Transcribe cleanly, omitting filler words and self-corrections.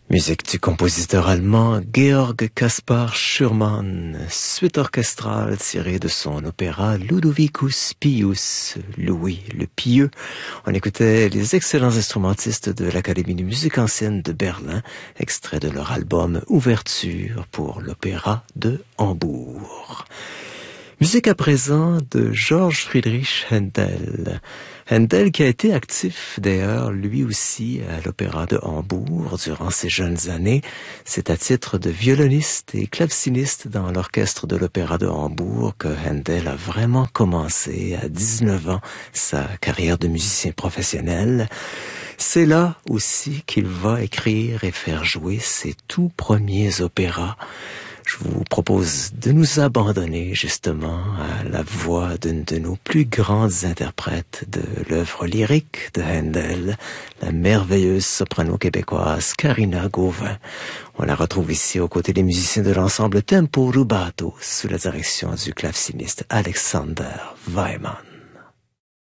Musique du compositeur allemand Georg Caspar Schürmann, suite orchestrale tirée de son opéra Ludovicus Pius, Louis le Pieux. On écoutait les excellents instrumentistes de l'Académie de musique ancienne de Berlin, extrait de leur album Ouverture pour l'opéra de Hambourg. Musique à présent de Georg Friedrich Händel. Händel qui a été actif d'ailleurs lui aussi à l'Opéra de Hambourg durant ses jeunes années. C'est à titre de violoniste et claveciniste dans l'orchestre de l'Opéra de Hambourg que Händel a vraiment commencé à 19 ans sa carrière de musicien professionnel. C'est là aussi qu'il va écrire et faire jouer ses tout premiers opéras. Je vous propose de nous abandonner justement à la voix d'une de nos plus grandes interprètes de l'œuvre lyrique de Händel, la merveilleuse soprano québécoise Karina Gauvin. On la retrouve ici aux côtés des musiciens de l'ensemble Tempo Rubato sous la direction du claveciniste Alexander Weimann.